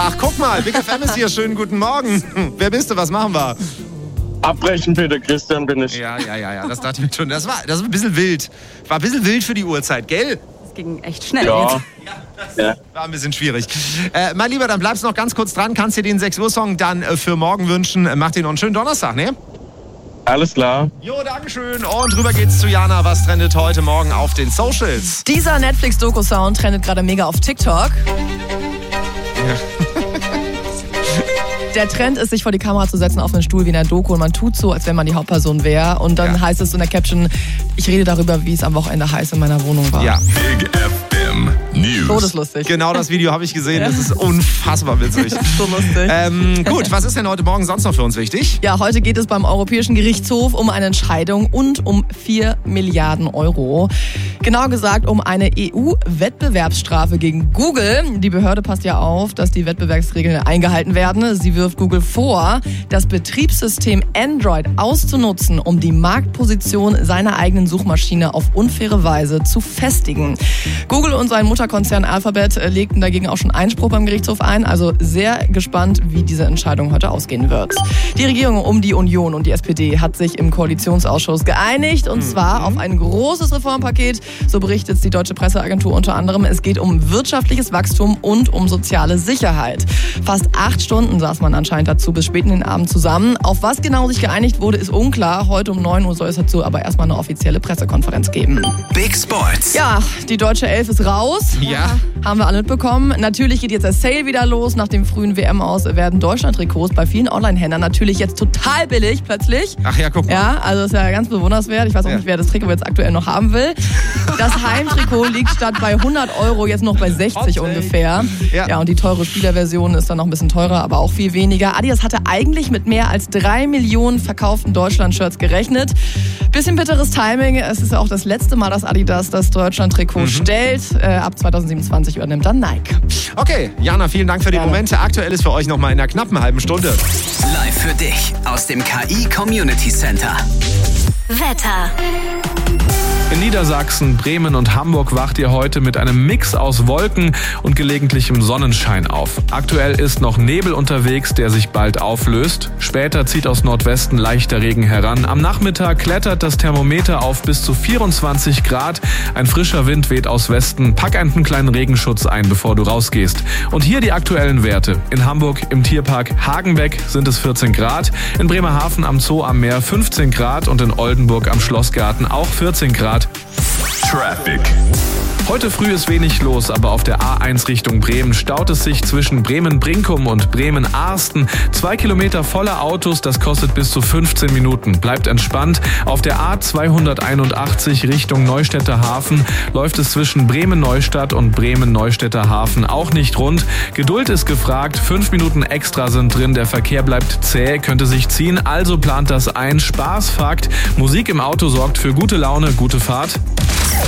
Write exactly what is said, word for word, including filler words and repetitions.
Ach, guck mal, Big F M ist hier. Schönen guten Morgen. Wer bist du? Was machen wir? Abbrechen bitte, Christian bin ich. Ja, ja, ja, ja, das dachte ich mir schon. Das war, das war ein bisschen wild. War ein bisschen wild für die Uhrzeit, gell? Das ging echt schnell Ja. jetzt. Ja, das ja. war ein bisschen schwierig. Äh, mein Lieber, dann bleibst noch ganz kurz dran. Kannst dir den sechs Uhr Song dann äh, für morgen wünschen. Mach dir noch einen schönen Donnerstag, ne? Alles klar. Jo, dankeschön. Und rüber geht's zu Jana. Was trendet heute Morgen auf den Socials? Dieser Netflix-Doku-Sound trendet gerade mega auf TikTok. Der Trend ist, sich vor die Kamera zu setzen auf einen Stuhl wie in der Doku und man tut so, als wenn man die Hauptperson wäre. Und dann ja. heißt es in der Caption, ich rede darüber, wie es am Wochenende heiß in meiner Wohnung war. Ja. Big F M News. Todeslustig. Genau das Video habe ich gesehen. Das ist unfassbar witzig. So lustig. Ähm, gut, was ist denn heute Morgen sonst noch für uns wichtig? Ja, heute geht es beim Europäischen Gerichtshof um eine Entscheidung und um vier Milliarden Euro. Genauer gesagt um eine E U-Wettbewerbsstrafe gegen Google. Die Behörde passt ja auf, dass die Wettbewerbsregeln eingehalten werden. Sie wirft Google vor, das Betriebssystem Android auszunutzen, um die Marktposition seiner eigenen Suchmaschine auf unfaire Weise zu festigen. Google und sein Mutterkonzern Alphabet legten dagegen auch schon Einspruch beim Gerichtshof ein. Also sehr gespannt, wie diese Entscheidung heute ausgehen wird. Die Regierung um die Union und die S P D hat sich im Koalitionsausschuss geeinigt und zwar auf ein großes Reformpaket. So berichtet die Deutsche Presseagentur unter anderem. Es geht um wirtschaftliches Wachstum und um soziale Sicherheit. Fast acht Stunden saß man anscheinend dazu bis spät in den Abend zusammen. Auf was genau sich geeinigt wurde, ist unklar. Heute um neun Uhr soll es dazu aber erstmal eine offizielle Pressekonferenz geben. Big Sports. Ja, die deutsche Elf ist raus. Ja. Haben wir alle mitbekommen. Natürlich geht jetzt der Sale wieder los. Nach dem frühen W M aus werden Deutschland-Trikots bei vielen Online-Händlern natürlich jetzt total billig plötzlich. Ach ja, guck mal. Ja, also ist ja ganz bewundernswert. Ich weiß auch Ja. nicht, wer das Trikot jetzt aktuell noch haben will. Das Heimtrikot liegt statt bei hundert Euro jetzt noch bei sechzig ungefähr. Ja. Ja, und die teure Spielerversion ist dann noch ein bisschen teurer, aber auch viel weniger. Adidas hatte eigentlich mit mehr als drei Millionen verkauften Deutschland-Shirts gerechnet. Bisschen bitteres Timing. Es ist ja auch das letzte Mal, dass Adidas das Deutschland-Trikot mhm. stellt. Äh, ab zwanzig siebenundzwanzig übernimmt dann Nike. Okay, Jana, vielen Dank für die Gerne. Momente. Aktuell ist für euch noch mal in einer knappen halben Stunde. Live für dich aus dem K I Community Center. Wetter. In Niedersachsen, Bremen und Hamburg wacht ihr heute mit einem Mix aus Wolken und gelegentlichem Sonnenschein auf. Aktuell ist noch Nebel unterwegs, der sich bald auflöst. Später zieht aus Nordwesten leichter Regen heran. Am Nachmittag klettert das Thermometer auf bis zu vierundzwanzig Grad. Ein frischer Wind weht aus Westen. Pack einen kleinen Regenschutz ein, bevor du rausgehst. Und hier die aktuellen Werte. In Hamburg im Tierpark Hagenbeck sind es vierzehn Grad. In Bremerhaven am Zoo am Meer fünfzehn Grad und in Oldenburg am Schlossgarten auch vierzehn Grad. Traffic. Heute früh ist wenig los, aber auf der A eins Richtung Bremen staut es sich zwischen Bremen-Brinkum und Bremen-Arsten. Zwei Kilometer voller Autos, das kostet bis zu fünfzehn Minuten. Bleibt entspannt. Auf der A zweihunderteinundachtzig Richtung Neustädter Hafen läuft es zwischen Bremen-Neustadt und Bremen-Neustädter Hafen auch nicht rund. Geduld ist gefragt, fünf Minuten extra sind drin, der Verkehr bleibt zäh, könnte sich ziehen, also plant das ein. Spaßfakt, Musik im Auto sorgt für gute Laune, gute Fahrt.